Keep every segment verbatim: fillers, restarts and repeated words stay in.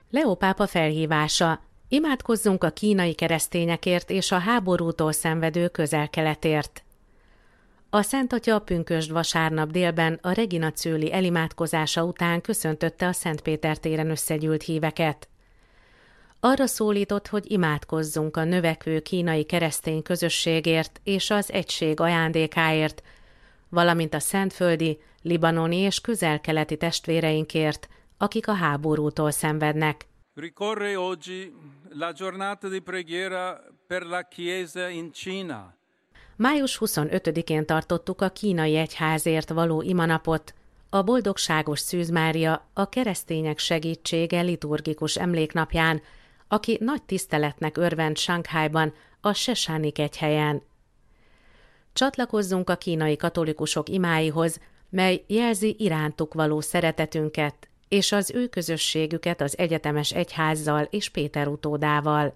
Leó pápa felhívása: imádkozzunk a kínai keresztényekért és a háborútól szenvedő Közel-Keletért. A Szent Atya pünkösd vasárnap délben a Regina Coeli elimádkozása után köszöntötte a Szent Péter téren összegyűlt híveket. Arra szólított, hogy imádkozzunk a növekvő kínai keresztény közösségért és az egység ajándékáért, valamint a szentföldi, libanoni és közel-keleti testvéreinkért, akik a háborútól szenvednek. Ricorre oggi la giornata di preghiera per la Chiesa in Cina. május huszonötödikén tartottuk a kínai egyházért való imanapot, a Boldogságos Szűz Mária a keresztények segítsége liturgikus emléknapján, aki nagy tiszteletnek örvend Sanghajban, a Sesánik egyhelyen. Csatlakozzunk a kínai katolikusok imáihoz, mely jelzi irántuk való szeretetünket, és az ő közösségüket az egyetemes egyházzal és Péter utódával.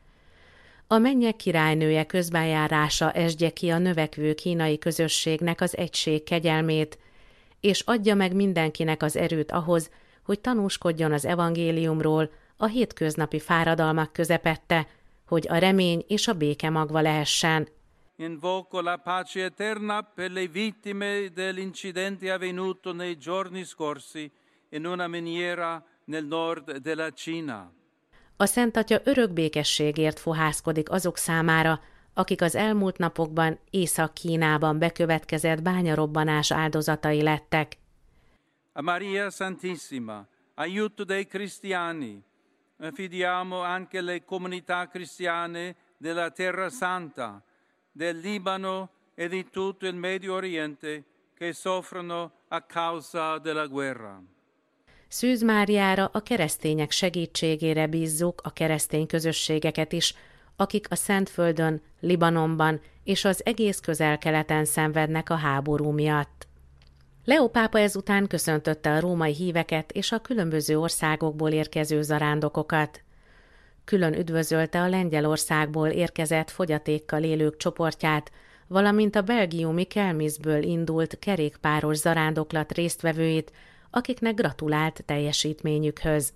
A mennyek királynője közbenjárása esdje ki a növekvő kínai közösségnek az egység kegyelmét, és adja meg mindenkinek az erőt ahhoz, hogy tanúskodjon az evangéliumról a hétköznapi fáradalmak közepette, hogy a remény és a béke magva lehessen. Invoco la pace eterna per le vittime dell'incidente avvenuto nei giorni scorsi in una miniera nel nord della Cina. A Szent Atya örök békességért fohászkodik azok számára, akik az elmúlt napokban Észak-Kínában bekövetkezett bányarobbanás áldozatai lettek. A Maria Santissima, aiuto dei cristiani, affidiamo anche le comunità cristiane della Terra Santa, del Libano e di tutto il Medio Oriente che soffrono a causa della guerra. Szűz Máriára, a keresztények segítségére bízzuk a keresztény közösségeket is, akik a Szentföldön, Libanonban és az egész Közel-Keleten szenvednek a háború miatt. Leó pápa ezután köszöntötte a római híveket és a különböző országokból érkező zarándokokat. Külön üdvözölte a Lengyelországból érkezett fogyatékkal élők csoportját, valamint a belgiumi Kelmisből indult kerékpáros zarándoklat résztvevőit, akiknek gratulált teljesítményükhöz.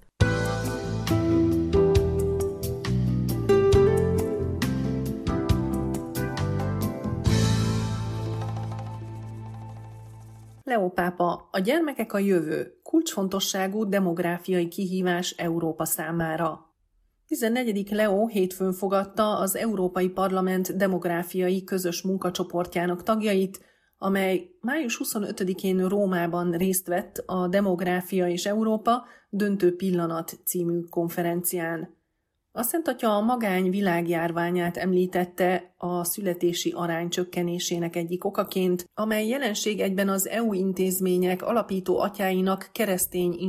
Leó pápa: a gyermekek a jövő, kulcsfontosságú demográfiai kihívás Európa számára. tizennegyedik Leó hétfőn fogadta az Európai Parlament demográfiai közös munkacsoportjának tagjait, amely május huszonötödikén Rómában részt vett a Demográfia és Európa döntő pillanat című konferencián. A Szent Atya a magány világjárványát említette a születési arány csökkenésének egyik okaként, amely jelenség egyben az é u intézmények alapító atyáinak keresztény